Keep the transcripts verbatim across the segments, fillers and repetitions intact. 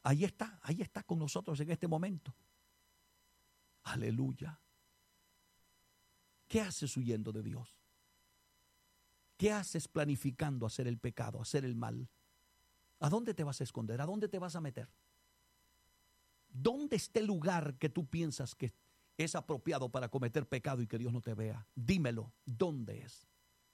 Ahí está, ahí está con nosotros en este momento. Aleluya. ¿Qué haces huyendo de Dios? ¿Qué haces planificando hacer el pecado, hacer el mal? ¿A dónde te vas a esconder? ¿A dónde te vas a meter? ¿Dónde está el lugar que tú piensas que es apropiado para cometer pecado y que Dios no te vea? Dímelo, ¿dónde es?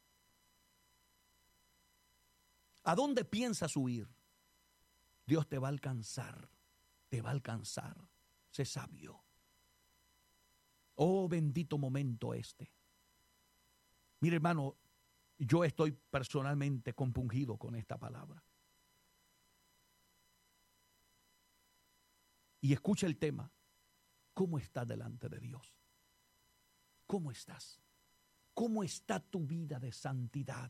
¿A dónde piensas huir? Dios te va a alcanzar, te va a alcanzar. Sé sabio. Oh, bendito momento este. Mire, hermano, yo estoy personalmente compungido con esta palabra. Y escucha el tema. ¿Cómo estás delante de Dios? ¿Cómo estás? ¿Cómo está tu vida de santidad?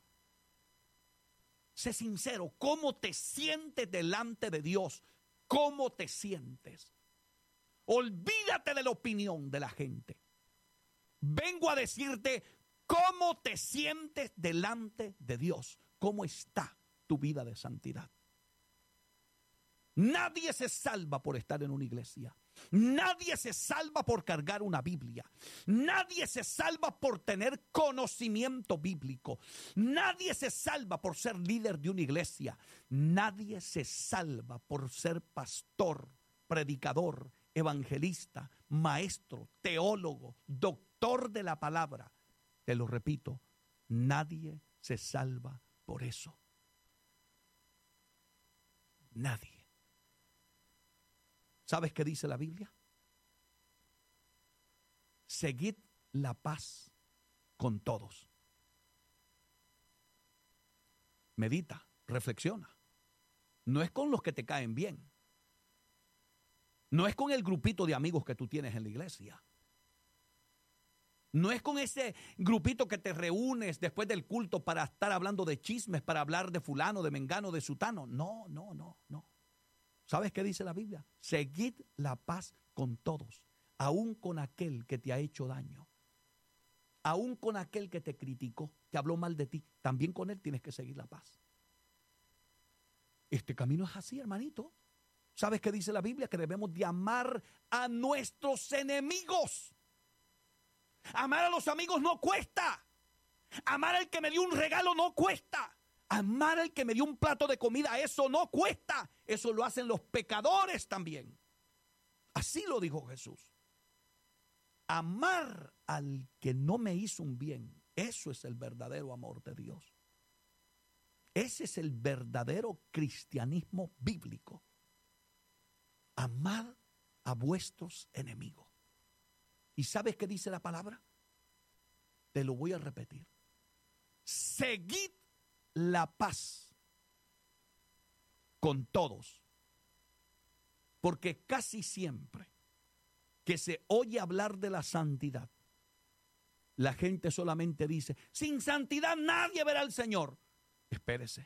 Sé sincero, ¿cómo te sientes delante de Dios? ¿Cómo te sientes? Olvídate de la opinión de la gente. Vengo a decirte cómo te sientes delante de Dios. ¿Cómo está tu vida de santidad? Nadie se salva por estar en una iglesia. Nadie se salva por cargar una Biblia. Nadie se salva por tener conocimiento bíblico. Nadie se salva por ser líder de una iglesia. Nadie se salva por ser pastor, predicador, evangelista, maestro, teólogo, doctor de la palabra. Te lo repito, nadie se salva por eso. Nadie. ¿Sabes qué dice la Biblia? Seguid la paz con todos. Medita, reflexiona. No es con los que te caen bien. No es con el grupito de amigos que tú tienes en la iglesia. No es con ese grupito que te reúnes después del culto para estar hablando de chismes, para hablar de fulano, de mengano, de sutano. No, no, no, no. ¿Sabes qué dice la Biblia? Seguid la paz con todos, aun con aquel que te ha hecho daño, aun con aquel que te criticó, que habló mal de ti. También con él tienes que seguir la paz. Este camino es así, hermanito. ¿Sabes qué dice la Biblia? Que debemos de amar a nuestros enemigos. Amar a los amigos no cuesta. Amar al que me dio un regalo no cuesta. Amar al que me dio un plato de comida, eso no cuesta. Eso lo hacen los pecadores también. Así lo dijo Jesús. Amar al que no me hizo un bien, eso es el verdadero amor de Dios. Ese es el verdadero cristianismo bíblico. Amad a vuestros enemigos. ¿Y sabes qué dice la palabra? Te lo voy a repetir. Seguid la paz con todos. Porque casi siempre que se oye hablar de la santidad, la gente solamente dice, sin santidad nadie verá al Señor. Espérese.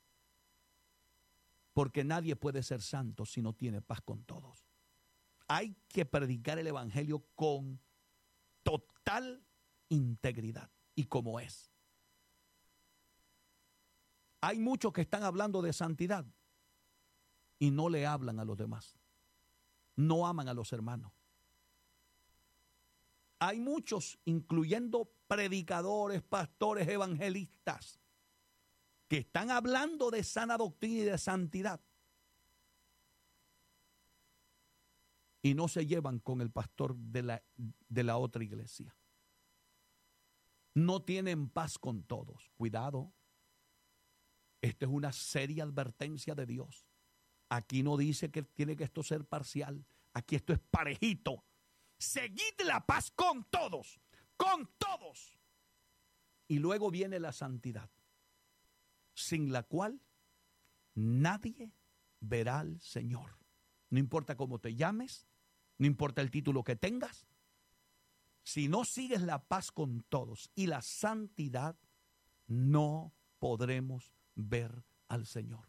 Porque nadie puede ser santo si no tiene paz con todos. Hay que predicar el evangelio con total integridad y como es. Hay muchos que están hablando de santidad y no le hablan a los demás. No aman a los hermanos. Hay muchos, incluyendo predicadores, pastores, evangelistas, que están hablando de sana doctrina y de santidad y no se llevan con el pastor de la, de la otra iglesia. No tienen paz con todos. Cuidado. Esta es una seria advertencia de Dios. Aquí no dice que tiene que esto ser parcial. Aquí esto es parejito. Seguid la paz con todos. Con todos. Y luego viene la santidad, sin la cual nadie verá al Señor. No importa cómo te llames, no importa el título que tengas. Si no sigues la paz con todos y la santidad, no podremos ver al Señor.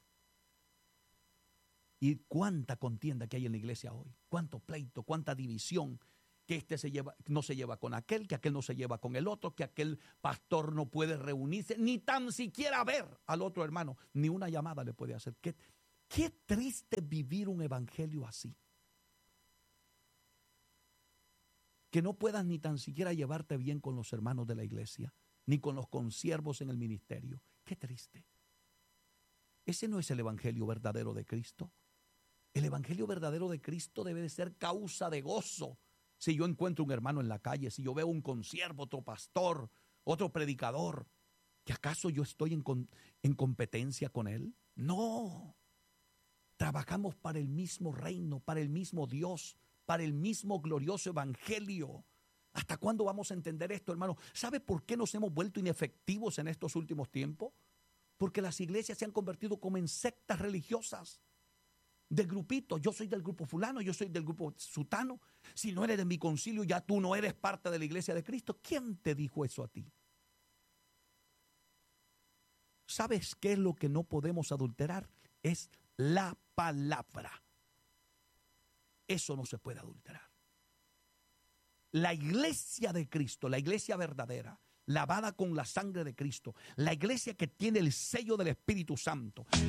Y cuánta contienda que hay en la iglesia hoy, cuánto pleito, cuánta división, que este se lleva, no se lleva con aquel, que aquel no se lleva con el otro, que aquel pastor no puede reunirse, ni tan siquiera ver al otro hermano, ni una llamada le puede hacer. ¿Qué, Qué triste vivir un evangelio así. Que no puedas ni tan siquiera llevarte bien con los hermanos de la iglesia, ni con los consiervos en el ministerio. Qué triste. Ese no es el evangelio verdadero de Cristo. El evangelio verdadero de Cristo debe de ser causa de gozo. Si yo encuentro un hermano en la calle, si yo veo un consiervo, otro pastor, otro predicador, ¿que acaso yo estoy en, en competencia con él? No. Trabajamos para el mismo reino, para el mismo Dios, para el mismo glorioso evangelio. ¿Hasta cuándo vamos a entender esto, hermano? ¿Sabe por qué nos hemos vuelto inefectivos en estos últimos tiempos? Porque las iglesias se han convertido como en sectas religiosas, de grupitos. Yo soy del grupo fulano, yo soy del grupo sutano. Si no eres de mi concilio, ya tú no eres parte de la iglesia de Cristo. ¿Quién te dijo eso a ti? ¿Sabes qué es lo que no podemos adulterar? Es la palabra. Eso no se puede adulterar. La iglesia de Cristo, la iglesia verdadera, lavada con la sangre de Cristo, la iglesia que tiene el sello del Espíritu Santo,